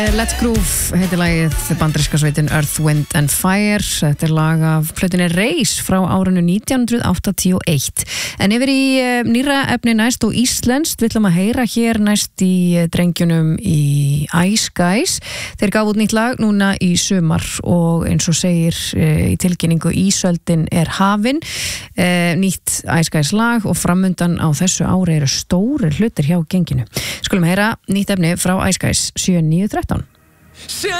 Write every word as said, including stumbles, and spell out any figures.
Let's Groove heitir lagið bandaríska sveitin Earth, Wind and Fire. Þetta er lag af plötunni Race frá árinu nítján hundruð áttatíu og eitt. En yfir í nýra efni næst og íslenskt, við ætlum að heyra hér næst í drengjunum í Ice Guys. Þeir gaf út nýtt lag núna í sumar og eins og segir í tilkynningu Ísöldin er hafin. Nýtt Ice Guys lag og framundan á þessu ári eru stórir hlutir hjá genginu. Skulum heyra nýtt efni frá Ice Guys sjö níu þrettán.